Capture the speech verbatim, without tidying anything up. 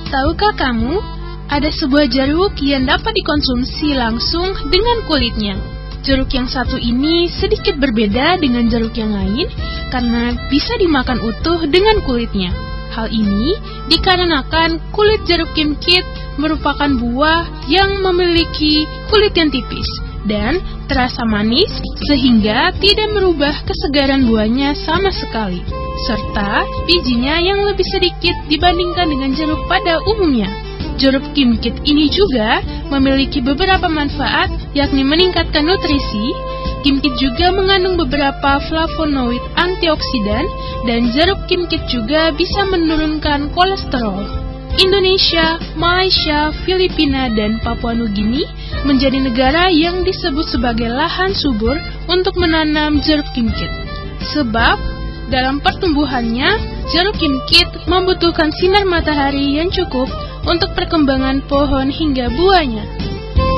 Tahukah kamu, ada sebuah jeruk yang dapat dikonsumsi langsung dengan kulitnya. Jeruk yang satu ini sedikit berbeda dengan jeruk yang lain karena bisa dimakan utuh dengan kulitnya. Hal ini dikarenakan kulit jeruk kimkit merupakan buah yang memiliki kulit yang tipis dan terasa manis sehingga tidak merubah kesegaran buahnya sama sekali, serta bijinya yang lebih sedikit dibandingkan dengan jeruk pada umumnya. Jeruk kimkit ini juga memiliki beberapa manfaat, yakni meningkatkan nutrisi. Kimkit juga mengandung beberapa flavonoid antioksidan, dan jeruk kimkit juga bisa menurunkan kolesterol. Indonesia, Malaysia, Filipina, dan Papua Nugini menjadi negara yang disebut sebagai lahan subur untuk menanam jeruk kimkit. Sebab dalam pertumbuhannya, jeruk kimkit membutuhkan sinar matahari yang cukup untuk perkembangan pohon hingga buahnya.